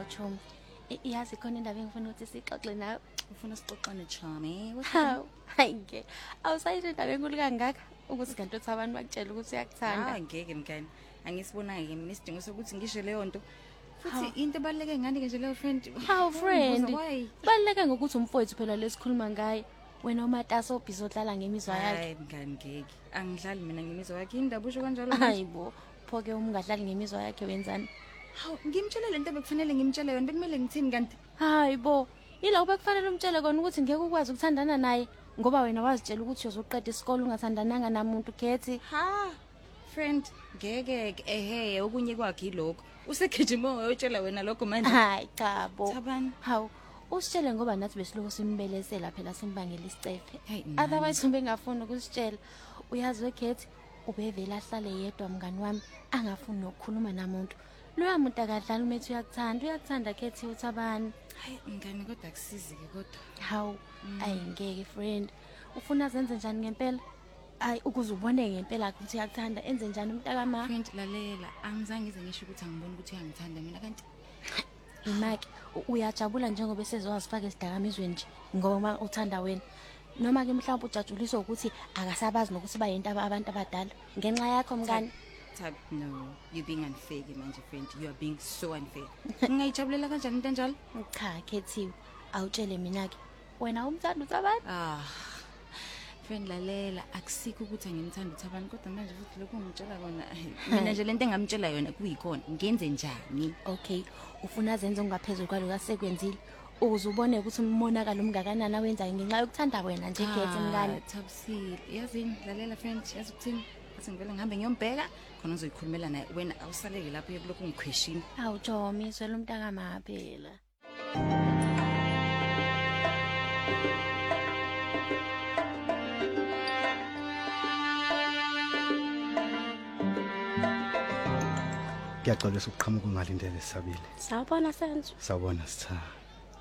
Hawu Chomi. Iyazi khona indaba engifuna ukuthi sixoxe nawe. Ufuna sixoxane Chomi. Hawu, hayi ke. Awusayisho indaba enkulu kangaka ukuthi kanti uthi abantu bakutshela ukuthi uyakuthanda. Ngeke mngani. Angisibonanga ke mina isidingo sokuthi ngisho leyo nto. Futhi into ebaluleke ngani ke nje leyo friend? Hawu friend. Baluleke ngokuthi umfowethu phela lesikhuluma ngaye. Wena uMatasa obhizi odlala ngemizwa yakhe. Hayi mngani ngeke. Angidlali mina ngemizwa yakhe. Indaba usho kanjalo. Hayibo. Phoke ungadlali ngemizwa yakhe wenzani? Hawu ngimtshela lento bekufanele ngimtshele yona bekumele ngithini kanti? Hayibo. Yila ubekufanele umtshele kona ukuthi ngeke ukwazi ukuthandana naye ngoba wena wazitshela ukuthi uzoqeda isikole ungathandananga namuntu Kethi. Ha. Friend, ngeke ehe okunye kwakhe ilokho. Usekejima uyotshela wena lokho manje. Hayi cha bo. Thabani. Hawu. Usitshele ngoba nathi besiloko simbelesela phela simbangela isicefe. Hey, Otherwise ubengafuni ukusitshela. Uyazi weKethi ubevela ahlale yedwa mngani wami angafuni ukukhuluma namuntu. Loya muntu akadlali umethu uyakuthanda Kethi uThabani. Hayi mngani kodwa akusizi ke kodwa. Hawu ayingeke friend. Ufuna zenze njani ngempela? Ayi ukuze ubone ngempela ukuthi uyakuthanda enze njani umntakama? Friend lalela angizange ngize ngisho ukuthi angiboni ukuthi uyangithanda mina kanti imaki uyajabula njengoba esezowazifaka esidakamizweni nje ngoba uthanda wena. Noma ke mhlawumbe ujajuliswa ukuthi akasabazi nokuthi bayinto abantu abadala ngenxa yakho mngani. Tab no, you being unfair manje friend. You are being so unfair. Ungayijabulela kanjani into enjalo? Cha Kethiwe awutshele mina ke wena umthanda uThabani? Friend lalela akusikho ukuthi angimthanda uThabani kodwa manje futhi lokho ngitshela kona mina nje lento engamtshela yona kuyikhona ngenze njani? Okay ufuna zenze ungaphezulu kwaloku asekwenzile ukuze ubone ukuthi umonakalo umngakanani awenzayo ngenxa yokuthanda wena nje Kethi mngani. Thabisile yazini lalela friend yazi ukuthini athi ngivele ngihambe ngiyombheka khona uzoyikhulumela naye wena awusaleke lapho kuloko ngikhweshini. Hawu Jomi swela umntakama phela. Ngiyacela ukuqhamuka ungalindele Sabile. Sawubona Senzo. Sawubona Sitha.